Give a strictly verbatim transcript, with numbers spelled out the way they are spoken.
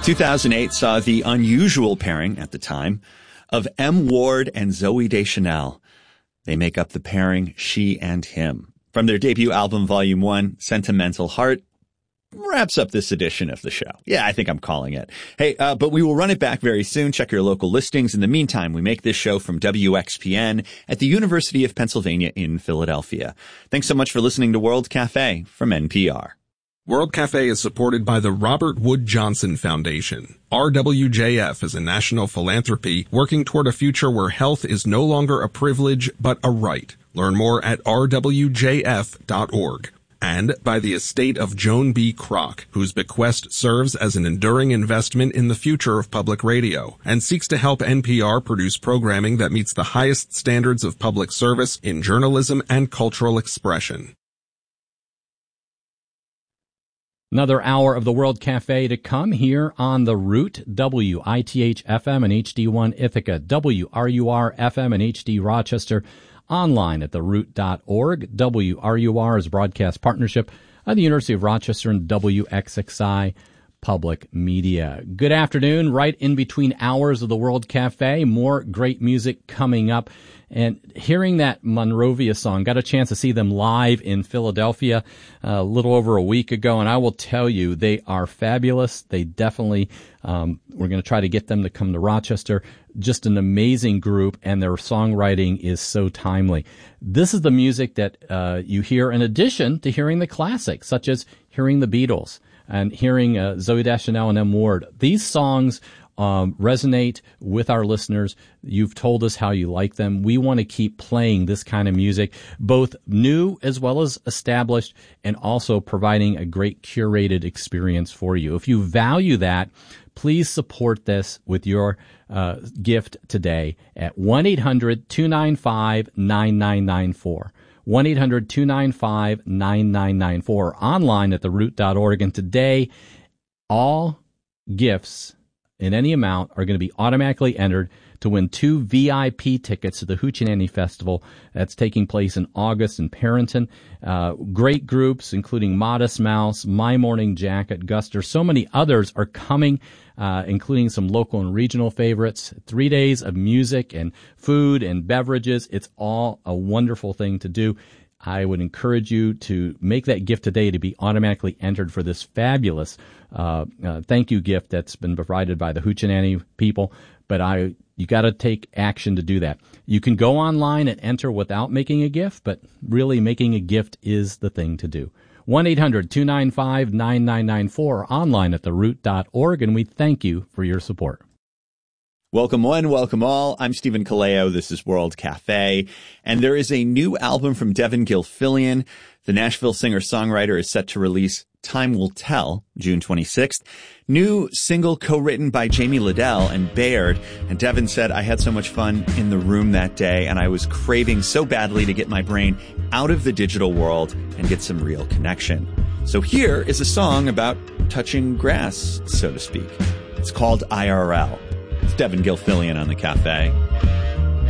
two thousand eight saw the unusual pairing at the time of M. Ward and Zooey Deschanel. They make up the pairing She and Him. From their debut album, Volume one, Sentimental Heart, wraps up this edition of the show. Yeah, I think I'm calling it. Hey, uh, but we will run it back very soon. Check your local listings. In the meantime, we make this show from W X P N at the University of Pennsylvania in Philadelphia. Thanks so much for listening to World Cafe from N P R. World Cafe is supported by the Robert Wood Johnson Foundation. R W J F is a national philanthropy working toward a future where health is no longer a privilege but a right. Learn more at r w j f dot org. And by the estate of Joan B. Kroc, whose bequest serves as an enduring investment in the future of public radio and seeks to help N P R produce programming that meets the highest standards of public service in journalism and cultural expression. Another hour of the World Cafe to come here on The Root, W I T H F M and H D one Ithaca, W R U R F M and H D Rochester, online at the root dot org. W R U R is a broadcast partnership of the University of Rochester and W X X I Public Media. Good afternoon, right in between hours of the World Cafe. More great music coming up. And hearing that Monrovia song, got a chance to see them live in Philadelphia a little over a week ago, and I will tell you, they are fabulous. They definitely, um, we're going to try to get them to come to Rochester. Just an amazing group, and their songwriting is so timely. This is the music that uh, you hear in addition to hearing the classics, such as hearing the Beatles and hearing uh, Zooey Deschanel and M. Ward. These songs Um, resonate with our listeners. You've told us how you like them. We want to keep playing this kind of music, both new as well as established, and also providing a great curated experience for you. If you value that, please support this with your uh, gift today at one eight hundred two nine five nine nine nine four. one eight hundred two nine five nine nine nine four, online at the root dot org. And today, all gifts in any amount are going to be automatically entered to win two V I P tickets to the Hoochie Festival that's taking place in August in Parenton. Uh, great groups, including Modest Mouse, My Morning Jacket, Guster. So many others are coming, uh, including some local and regional favorites. Three days of music and food and beverages. It's all a wonderful thing to do. I would encourage you to make that gift today to be automatically entered for this fabulous uh, uh, thank you gift that's been provided by the Hoochie people. But I, you got to take action to do that. You can go online and enter without making a gift, but really making a gift is the thing to do. one eight hundred two nine five nine nine nine four, online at the root dot org, and we thank you for your support. Welcome one, welcome all. I'm Stephen Kaleo. This is World Cafe. And there is a new album from Devin Gilfillian. The Nashville singer-songwriter is set to release Time Will Tell, June twenty-sixth. New single co-written by Jamie Liddell and Baird. And Devin said, I had so much fun in the room that day, and I was craving so badly to get my brain out of the digital world and get some real connection. So here is a song about touching grass, so to speak. It's called I R L. It's Devin Gilfillian on the Cafe.